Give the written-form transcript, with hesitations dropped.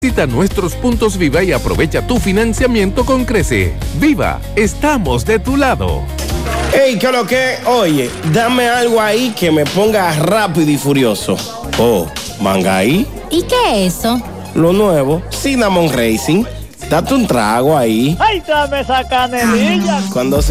Visita nuestros puntos Viva y aprovecha tu financiamiento con Crece. Viva, estamos de tu lado. Hey, ¿qué es lo que? Oye, dame algo ahí que me ponga rápido y furioso. Oh, Mangaí. ¿Y qué es eso? Lo nuevo, Cinnamon Racing. Date un trago ahí. ¡Ay, dame esa canelilla! Cuando